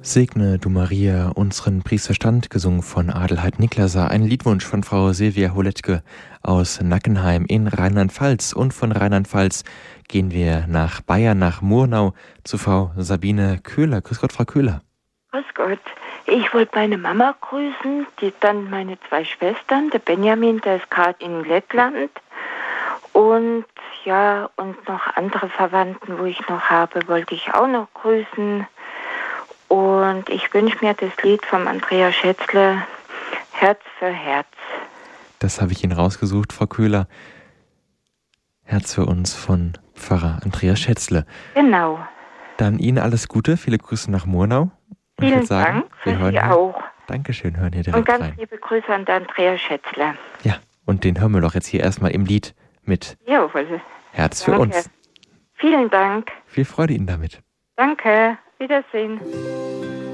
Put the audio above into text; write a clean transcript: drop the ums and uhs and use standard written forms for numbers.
Segne du Maria, unseren Priesterstand, gesungen von Adelheid Niklaser, ein Liedwunsch von Frau Silvia Holetke aus Nackenheim in Rheinland-Pfalz. Und von Rheinland-Pfalz gehen wir nach Bayern, nach Murnau, zu Frau Sabine Köhler. Grüß Gott, Frau Köhler. Grüß Gott. Ich wollte meine Mama grüßen, dann meine 2 Schwestern, der Benjamin, der ist gerade in Lettland. Und ja, und noch andere Verwandten, wo ich noch habe, wollte ich auch noch grüßen. Und ich wünsche mir das Lied vom Andreas Schätzle, Herz für Herz. Das habe ich Ihnen rausgesucht, Frau Köhler. Herz für uns von Pfarrer Andreas Schätzle. Genau. Dann Ihnen alles Gute, viele Grüße nach Murnau. Und Vielen Dank, für Sie auch. Dankeschön, hören hier direkt und ganz rein. liebe Grüße an den Andreas Schätzle. Ja, und den hören wir doch jetzt hier erstmal im Lied mit Jawohl. Herz für uns. Vielen Dank. Viel Freude Ihnen damit. Danke. Wiedersehen.